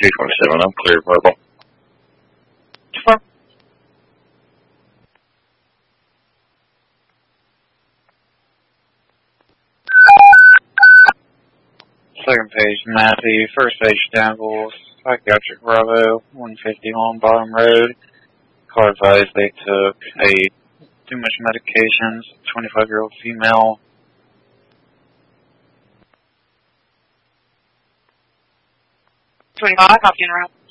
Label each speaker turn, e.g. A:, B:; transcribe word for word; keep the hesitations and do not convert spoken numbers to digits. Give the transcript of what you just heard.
A: two twenty-seven, I'm clear verbal.
B: Sure.
C: Second page, Matthew. First page, Danville. Psychiatric Bravo, one fifty Long Bottom Road. Car advised they took a too much medications, twenty-five-year-old female.
B: twenty-five, off in route.